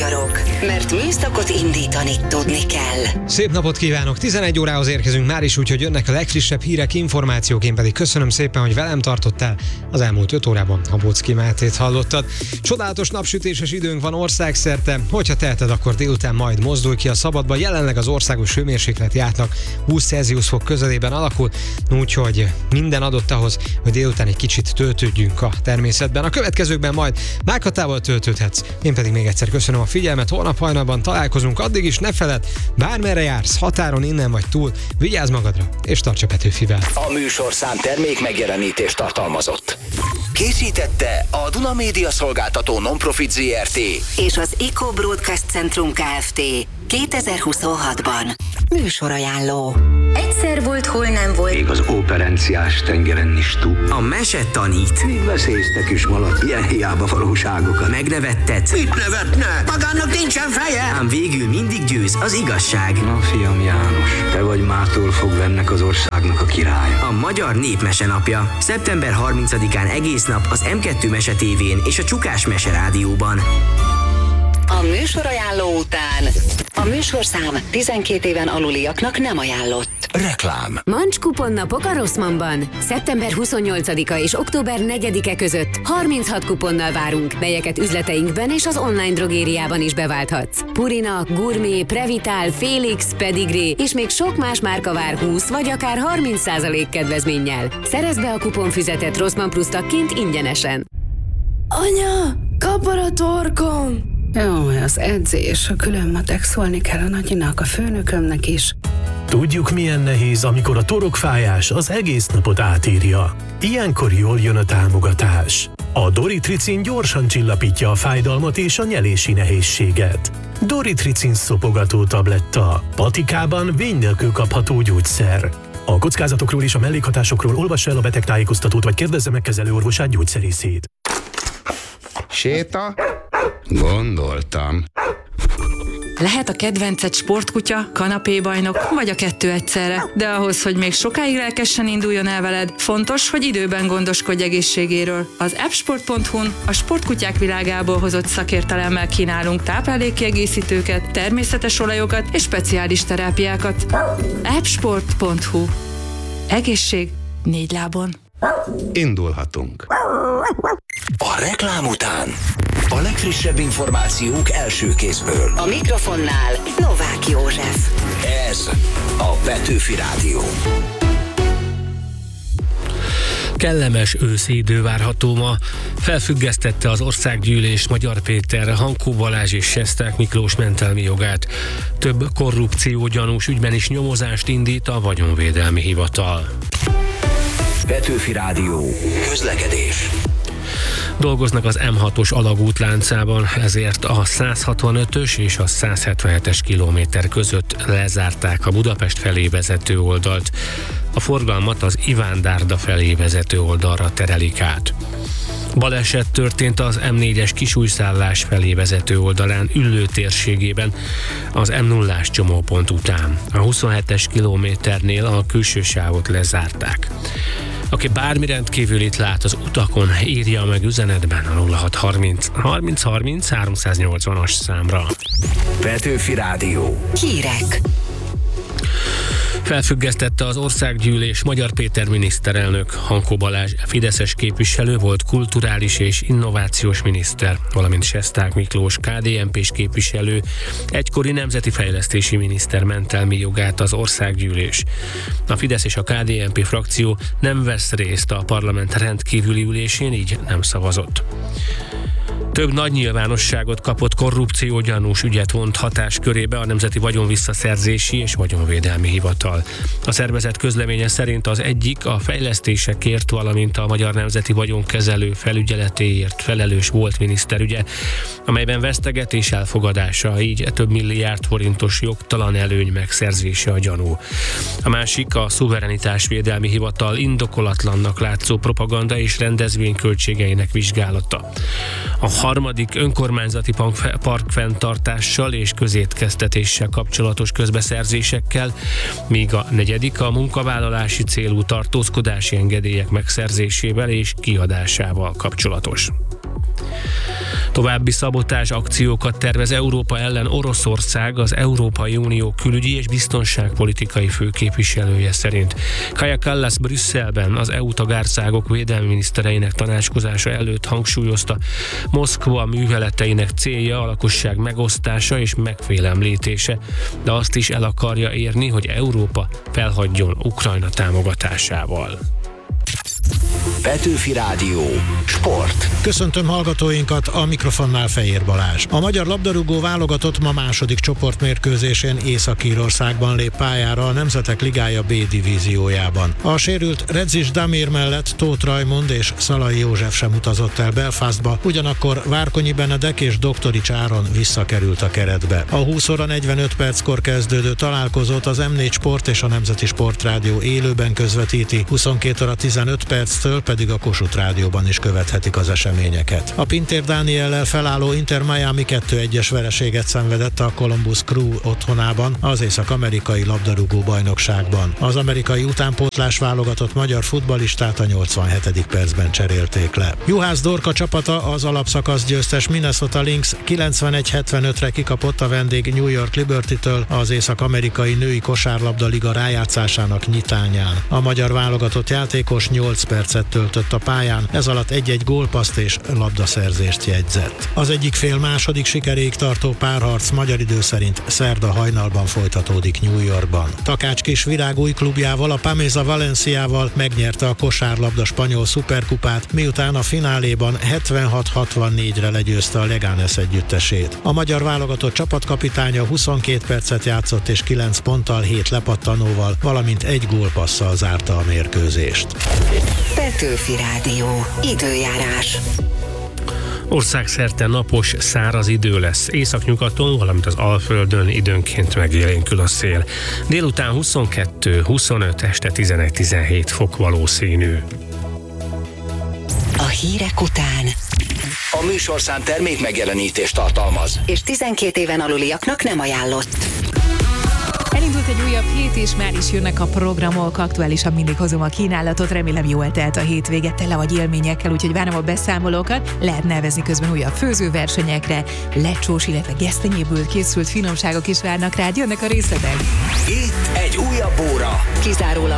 magyarok, mert műszakot indítani tudni kell. Szép napot kívánok! 11 órához érkezünk már is, úgyhogy jönnek a legfrissebb hírek, információk. Én pedig köszönöm szépen, hogy velem tartottál. Az elmúlt 5 órában Habocki Mátét hallottad. Csodálatos napsütéses időnk van országszerte. Hogyha teheted, akkor délután majd mozdulj ki a szabadba. Jelenleg az országos hőmérsékleti átlag 20 Celsius fok közelében alakul, úgyhogy minden adott ahhoz, hogy délután egy kicsit töltődjünk a természetben. A következőkben majd Mákatával töltődhetsz. Én pedig még egyszer köszönöm a figyelmet, holnap hajnalban találkozunk, addig is ne feledd, bármerre jársz, határon innen vagy túl, vigyázz magadra, és tarts a Petőfivel. A műsorszám termék megjelenítést tartalmazott. Készítette a Duna Média Szolgáltató Nonprofit Zrt. És az Eco Broadcast Centrum Kft. 2026-ban. Műsorajánló. Egyszer volt, hol nem volt. Még az operenciás tengeren is túl. A mese tanít. Még veszélyeztek is malatt, ilyen hiába valóságokat. Megnevettet. Mit nevetne? Magának nincsen feje! Ám végül mindig győz az igazság. Na fiam János, te vagy mától fogva ennek az országnak a királya. A Magyar Népmese napja. Szeptember 30-án egész nap az M2 Mese tévén és a Csukás Mese rádióban. A műsorajánló után a műsorszám 12 éven aluliaknak nem ajánlott. Reklám. Mancs kuponnapok a Rossmannban. Szeptember 28-a és október 4-e között 36 kuponnal várunk, melyeket üzleteinkben és az online drogériában is beválthatsz. Purina, Gourmet, Previtál, Félix, Pedigree és még sok más márka vár 20 vagy akár 30% kedvezménnyel. Szerezd be a kuponfüzetet Rossmann Plus tagként ingyenesen. Anya, kapar a torkom! Jó, az edzés, külön matek, szólni kell a nagyinak, a főnökömnek is. Tudjuk, milyen nehéz, amikor a torokfájás az egész napot átírja. Ilyenkor jól jön a támogatás. A Doritricin gyorsan csillapítja a fájdalmat és a nyelési nehézséget. Doritricin szopogató tabletta. Patikában vény nélkül kapható gyógyszer. A kockázatokról és a mellékhatásokról olvass el a betegtájékoztatót, vagy kérdezze meg kezelőorvosát, gyógyszerészét. Séta? Gondoltam. Lehet a kedvenced sportkutya, kanapébajnok, vagy a kettő egyszerre. De ahhoz, hogy még sokáig lelkesen induljon el veled, fontos, hogy időben gondoskodj egészségéről. Az appsport.hu-n a sportkutyák világából hozott szakértelemmel kínálunk táplálékkiegészítőket, természetes olajokat és speciális terápiákat. appsport.hu. Egészség 4 lábon. Indulhatunk. A reklám után a legfrissebb információk első kézből. A mikrofonnál Novák József. Ez a Petőfi Rádió. Kellemes őszi idő várható ma. Felfüggesztette az Országgyűlés Magyar Péter, Hankó Balázs és Sesták Miklós mentelmi jogát. Több korrupciógyanús ügyben is nyomozást indít a Vagyonvédelmi Hivatal. Petőfi Rádió. Közlekedés. Dolgoznak az M6-os alagút láncában, ezért a 165-ös és a 177-es kilométer között lezárták a Budapest felé vezető oldalt. A forgalmat az Iván Dárda felé vezető oldalra terelik át. Baleset történt az M4-es Kisújszállás felé vezető oldalán Üllő térségében az M0-ás csomópont után. A 27-es kilométernél a külső sávot lezárták. Aki bármi rendkívülit lát az utakon, írja meg üzenetben a 0630 30 30 380-as számra. Petőfi Rádió. Hírek. Felfüggesztette az Országgyűlés Magyar Péter miniszterelnök, Hankó Balázs fideszes képviselő volt kulturális és innovációs miniszter, valamint Sesták Miklós KDNP-s képviselő, egykori nemzeti fejlesztési miniszter mentelmi jogát az Országgyűlés. A Fidesz és a KDNP frakció nem vesz részt a parlament rendkívüli ülésén, így nem szavazott. Több nagy nyilvánosságot kapott korrupciógyanús ügyet vont hatáskörébe a Nemzeti Vagyonvisszaszerzési és Vagyonvédelmi Hivatal. A szervezet közleménye szerint az egyik a fejlesztésekért, valamint a Magyar Nemzeti Vagyonkezelő felügyeletéért felelős volt miniszterügye, amelyben vesztegetés elfogadása, így több milliárd forintos jogtalan előny megszerzése a gyanú. A másik a Szuverenitásvédelmi Hivatal indokolatlannak látszó propaganda és rendezvényköltségeinek vizsgálata. A harmadik önkormányzati parkfenntartással és közétkeztetéssel kapcsolatos közbeszerzésekkel, míg a negyedik a munkavállalási célú tartózkodási engedélyek megszerzésével és kiadásával kapcsolatos. További szabotázs akciókat tervez Európa ellen Oroszország, az Európai Unió külügyi és biztonságpolitikai főképviselője szerint. Kaja Kallas Brüsszelben az EU tagországok védelmi minisztereinek tanácskozása előtt hangsúlyozta, Moszkva műveleteinek célja a lakosság megosztása és megfélemlítése, de azt is el akarja érni, hogy Európa felhagyjon Ukrajna támogatásával. Petőfi Rádió. Sport. Köszöntöm hallgatóinkat, a mikrofonnál Fejér Balázs. A magyar labdarúgó válogatott ma második csoportmérkőzésén Észak-Írországban lép pályára a Nemzetek Ligája B divíziójában. A sérült Redzis Damir mellett Tóth Rajmond és Szalai József sem utazott el Belfastba, ugyanakkor Várkonyi Benedek és Doktorics Áron visszakerült a keretbe. A 20 óra 45 perckor kezdődő találkozót az M4 Sport és a Nemzeti Sportrádió élőben közvetíti, 22 óra 15 perctől pedig a Kossuth Rádióban is követhetik az eseményeket. A Pintér Dániellel felálló Inter Miami 2-1-es vereséget szenvedett a Columbus Crew otthonában az észak-amerikai labdarúgó bajnokságban. Az amerikai utánpótlás válogatott magyar futballistát a 87. percben cserélték le. Juhász Dorka csapata, az alapszakasz győztes Minnesota Lynx 91-75-re kikapott a vendég New York Liberty-től az észak-amerikai női kosárlabda liga rájátszásának nyitányán. A magyar válogatott játékos 8 percet töltött a pályán, ez alatt egy-egy gólpaszt és labdaszerzést jegyzett. Az egyik fél második sikeréig tartó párharc magyar idő szerint szerda hajnalban folytatódik New Yorkban. Takács Kis Virág új klubjával, a Pamesa Valenciával megnyerte a kosárlabda spanyol szuperkupát, miután a fináléban 76-64-re legyőzte a Leganes együttesét. A magyar válogatott csapatkapitánya 22 percet játszott és 9 ponttal, 7 lepattanóval, valamint egy gólpasszal zárta a mérkőzést. Petőfi Rádió. Időjárás. Országszerte napos, száraz idő lesz. Északnyugaton, valamint az Alföldön időnként megélénkül a szél. Délután 22-25, este 11-17 fok valószínű. A hírek után. A műsorszám termék megjelenítést tartalmaz. És 12 éven aluliaknak nem ajánlott. Elindult egy újabb hét, és már is jönnek a programok, aktuálisan mindig hozom a kínálatot, remélem jól telt a hétvége, tele vagy élményekkel, úgyhogy várom a beszámolókat, lehet nevezni közben újabb főzőversenyekre, lecsós, illetve gesztenyéből készült finomságok is várnak rád, jönnek a részletek. Itt egy újabb óra. Kizárólag